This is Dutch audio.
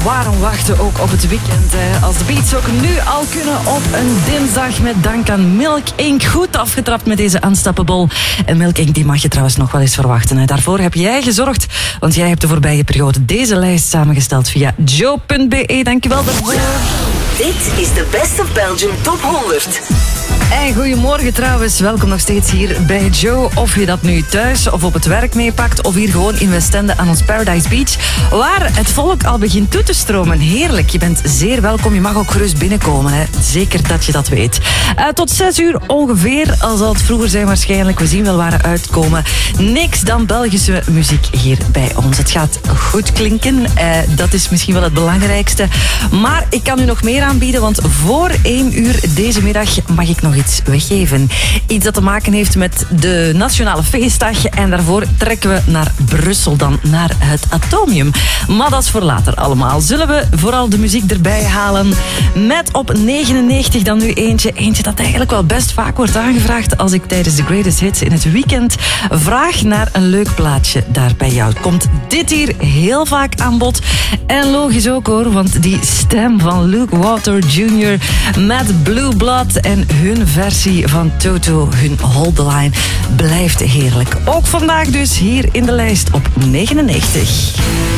waarom wachten ook op het weekend? Als de beats ook nu al kunnen op een dinsdag met dank aan Milk Inc. Goed afgetrapt met deze Unstoppable. En Milk Inc. die mag je trouwens nog wel eens verwachten. Daarvoor heb jij gezorgd, want jij hebt de voorbije periode deze lijst samengesteld via joe.be. Dankjewel daarvoor. Dit is de Best of Belgium Top 100. En goedemorgen trouwens, welkom nog steeds hier bij Joe. Of je dat nu thuis of op het werk meepakt of hier gewoon in Westende aan ons Paradise Beach, waar het volk al begint toe te stromen. Heerlijk, je bent zeer welkom. Je mag ook gerust binnenkomen, hè. Zeker dat je dat weet. Tot 6 uur ongeveer, al zal het vroeger zijn waarschijnlijk. We zien wel waar we uitkomen. Niks dan Belgische muziek hier bij ons. Het gaat goed klinken, dat is misschien wel het belangrijkste. Maar ik kan u nog meer aanbieden, want voor 1 uur deze middag mag ik nog iets weggeven. Iets dat te maken heeft met de Nationale Feestdag. En daarvoor trekken we naar Brussel dan, naar het Atomium. Maar dat is voor later allemaal. Zullen we vooral de muziek erbij halen? Met op 99 dan nu eentje dat eigenlijk wel best vaak wordt aangevraagd als ik tijdens de Greatest Hits in het weekend vraag naar een leuk plaatje daar bij jou. Komt dit hier heel vaak aan bod. En logisch ook hoor, want die stem van Luke Walter Jr. met Blue Blood en hun versie van Toto, hun Hold the Line, blijft heerlijk. Ook vandaag dus hier in de lijst op 99.